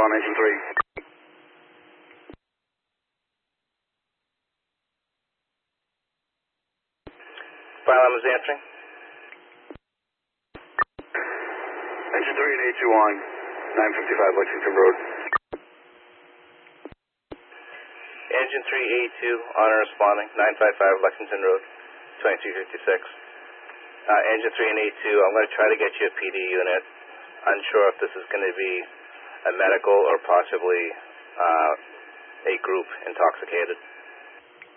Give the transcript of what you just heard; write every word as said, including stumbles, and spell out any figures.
on engine three. File is answering. Engine three and A two on nine fifty-five Lexington Road. Engine three A two, honor responding, nine fifty-five Lexington Road, twenty-two fifty-six. Uh, engine three and A two, I'm going to try to get you a P D unit. Unsure if this is going to be a medical or possibly uh, a group intoxicated.